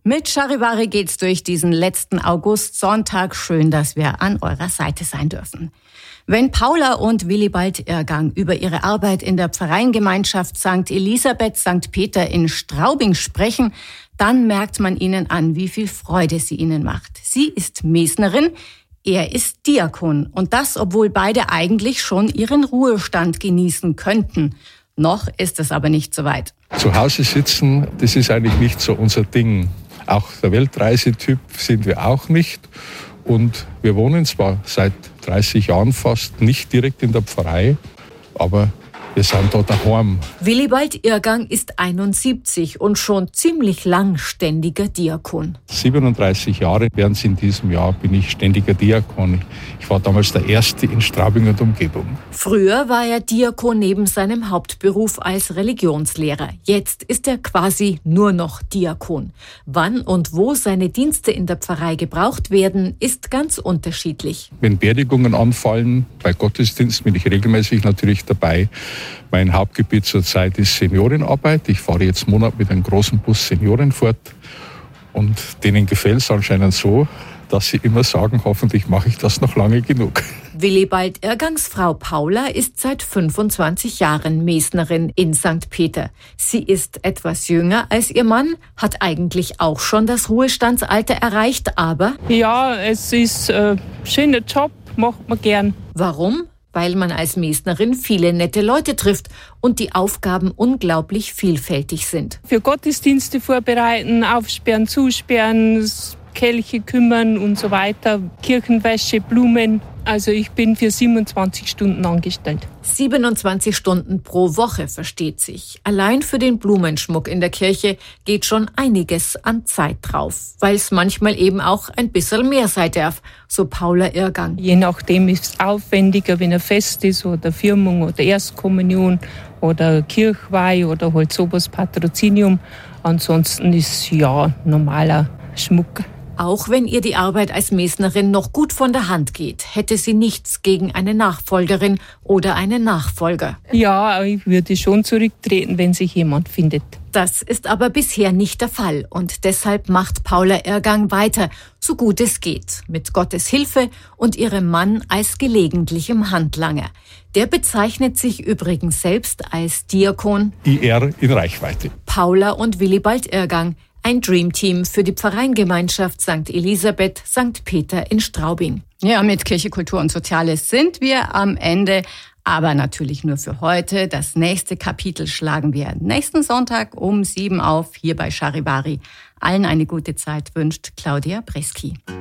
Mit Charivari geht's durch diesen letzten Augustsonntag. Schön, dass wir an eurer Seite sein dürfen. Wenn Paula und Willibald Irrgang über ihre Arbeit in der Pfarreiengemeinschaft St. Elisabeth St. Peter in Straubing sprechen, dann merkt man ihnen an, wie viel Freude sie ihnen macht. Sie ist Mesnerin, er ist Diakon. Und das, obwohl beide eigentlich schon ihren Ruhestand genießen könnten. Noch ist es aber nicht so weit. Zu Hause sitzen, das ist eigentlich nicht so unser Ding. Auch der Weltreisetyp sind wir auch nicht. Und wir wohnen zwar seit 30 Jahren fast nicht direkt in der Pfarrei, aber wir sind da daheim. Willibald Irrgang ist 71 und schon ziemlich lang ständiger Diakon. 37 Jahre werden es in diesem Jahr, bin ich ständiger Diakon. Ich war damals der Erste in Straubing und Umgebung. Früher war er Diakon neben seinem Hauptberuf als Religionslehrer. Jetzt ist er quasi nur noch Diakon. Wann und wo seine Dienste in der Pfarrei gebraucht werden, ist ganz unterschiedlich. Wenn Beerdigungen anfallen, bei Gottesdiensten bin ich regelmäßig natürlich dabei. Mein Hauptgebiet zurzeit ist Seniorenarbeit. Ich fahre jetzt einen Monat mit einem großen Bus Senioren fort. Und denen gefällt es anscheinend so, dass sie immer sagen, hoffentlich mache ich das noch lange genug. Willibald Irrgangs Frau Paula ist seit 25 Jahren Mesnerin in St. Peter. Sie ist etwas jünger als ihr Mann, hat eigentlich auch schon das Ruhestandsalter erreicht, aber... Ja, es ist ein schöner Job, macht man gern. Warum? Weil man als Mesnerin viele nette Leute trifft und die Aufgaben unglaublich vielfältig sind. Für Gottesdienste vorbereiten, aufsperren, zusperren, Kelche kümmern und so weiter, Kirchenwäsche, Blumen. Also ich bin für 27 Stunden angestellt. 27 Stunden pro Woche, versteht sich. Allein für den Blumenschmuck in der Kirche geht schon einiges an Zeit drauf, weil es manchmal eben auch ein bisschen mehr sein darf, so Paula Irrgang. Je nachdem ist es aufwendiger, wenn ein Fest ist oder Firmung oder Erstkommunion oder Kirchweih oder halt sowas, Patrozinium. Ansonsten ist ja normaler Schmuck. Auch wenn ihr die Arbeit als Mesnerin noch gut von der Hand geht, hätte sie nichts gegen eine Nachfolgerin oder einen Nachfolger. Ja, ich würde schon zurücktreten, wenn sich jemand findet. Das ist aber bisher nicht der Fall und deshalb macht Paula Irrgang weiter, so gut es geht, mit Gottes Hilfe und ihrem Mann als gelegentlichem Handlanger. Der bezeichnet sich übrigens selbst als Diakon IR in Reichweite. Paula und Willibald Irrgang. Ein Dreamteam für die Pfarreiengemeinschaft St. Elisabeth St. Peter in Straubing. Ja, mit Kirche, Kultur und Soziales sind wir am Ende. Aber natürlich nur für heute. Das nächste Kapitel schlagen wir nächsten Sonntag um 7 auf, hier bei Charivari. Allen eine gute Zeit wünscht Claudia Breski.